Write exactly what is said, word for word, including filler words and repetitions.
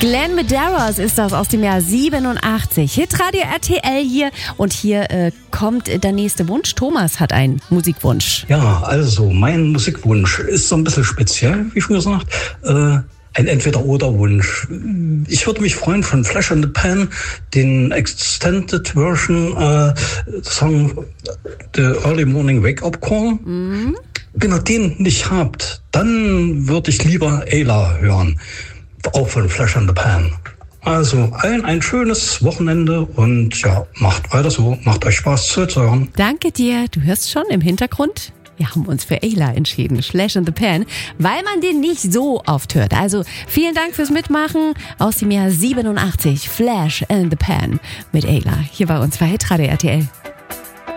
Glenn Medeiros ist das aus dem Jahr siebenundachtzig. Hitradio R T L hier und hier äh, kommt der nächste Wunsch. Thomas hat einen Musikwunsch. Ja, also mein Musikwunsch ist so ein bisschen speziell, wie schon gesagt. Äh, ein Entweder-Oder-Wunsch. Ich würde mich freuen, von Flash in the Pan den Extended Version äh, Song The Early Morning Wake-Up Call. Mhm. Wenn ihr den nicht habt, dann würde ich lieber Ayla hören. Auch von Flash in the Pan. Also allen ein schönes Wochenende und ja, macht weiter so, macht euch Spaß zuzuhören. Danke dir, du hörst schon im Hintergrund. Wir haben uns für Ayla entschieden, Flash in the Pan, weil man den nicht so oft hört. Also vielen Dank fürs Mitmachen aus dem Jahr siebenundachtzig, Flash in the Pan mit Ayla. Hier bei uns bei Hitradio R T L.